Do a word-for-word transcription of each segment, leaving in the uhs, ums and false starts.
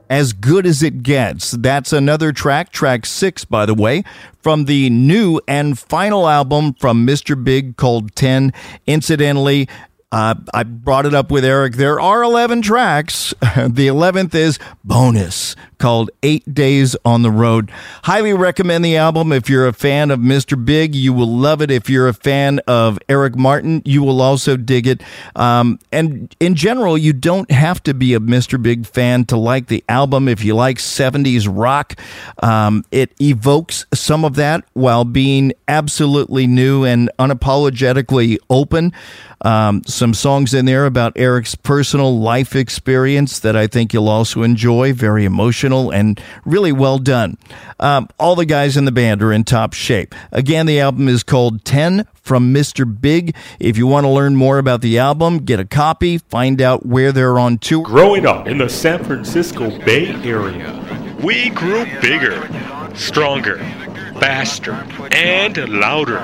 As Good as It Gets. That's another track, track six, by the way, from the new and final album from Mister Big called ten. Incidentally, Uh, I brought it up with Eric. There are eleven tracks. The eleventh is bonus, called Eight Days on the Road. Highly recommend the album. If you're a fan of Mister Big, you will love it. If you're a fan of Eric Martin, you will also dig it. Um, and in general, you don't have to be a Mister Big fan to like the album. If you like seventies rock, um, it evokes some of that while being absolutely new and unapologetically open. Um, some songs in there about Eric's personal life experience that I think you'll also enjoy. Very emotional and really well done. Um, all the guys in the band are in top shape. Again, the album is called ten from Mister Big. If you want to learn more about the album, get a copy, find out where they're on tour. Growing up in the San Francisco Bay Area, we grew bigger, stronger, faster, and louder.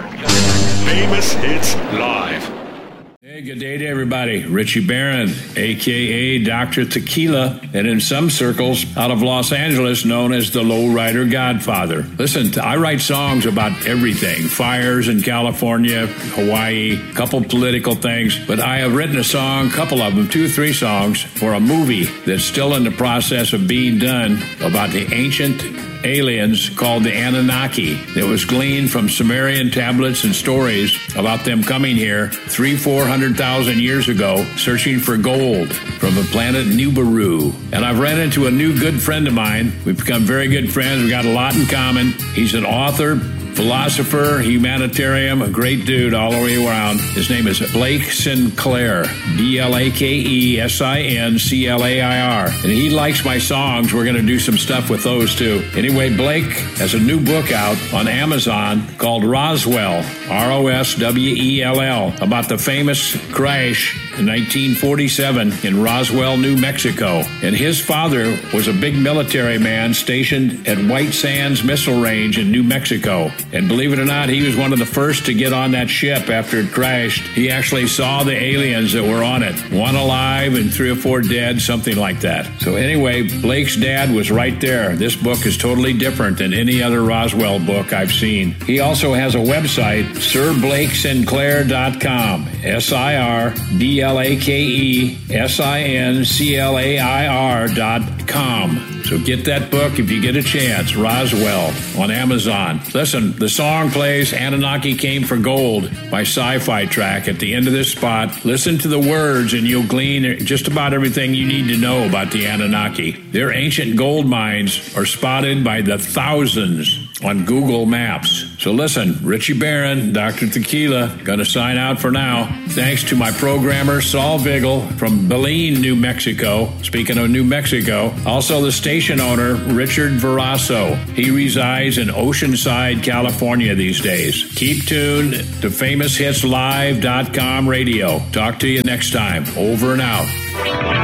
Famous Hits Live. Hey, good day to everybody. Richie Barron, a k a. Doctor Tequila, and in some circles out of Los Angeles known as the Lowrider Godfather. Listen, I write songs about everything. Fires in California, Hawaii, a couple political things. But I have written a song, couple of them, two or three songs, for a movie that's still in the process of being done about the ancient aliens called the Anunnaki. It was gleaned from Sumerian tablets and stories about them coming here three, four hundred thousand years ago, searching for gold from the planet Nibiru. And I've ran into a new good friend of mine. We've become very good friends. We've got a lot in common. He's an author, philosopher, humanitarian, a great dude all the way around. His name is Blake Sinclair, B L A K E S I N C L A I R. And he likes my songs. We're going to do some stuff with those too. Anyway, Blake has a new book out on Amazon called Roswell, R O S W E L L, about the famous crash in nineteen forty-seven in Roswell, New Mexico. And his father was a big military man stationed at White Sands Missile Range in New Mexico. And believe it or not, he was one of the first to get on that ship after it crashed. He actually saw the aliens that were on it. One alive and three or four dead, something like that. So anyway, Blake's dad was right there. This book is totally different than any other Roswell book I've seen. He also has a website, sir blake sinclair dot com. S I R B L A K E S I N C L A I R dot com. So get that book if you get a chance, Roswell, on Amazon. Listen, the song plays Anunnaki Came for Gold by Sci-Fi Track at the end of this spot. Listen to the words and you'll glean just about everything you need to know about the Anunnaki. Their ancient gold mines are spotted by the thousands on Google Maps. So listen, Richie Barron, Doctor Tequila, gonna sign out for now. Thanks to my programmer, Saul Vigil from Belen, New Mexico. Speaking of New Mexico, also the station owner, Richard Verasso. He resides in Oceanside, California these days. Keep tuned to famous hits live dot com radio. Talk to you next time. Over and out.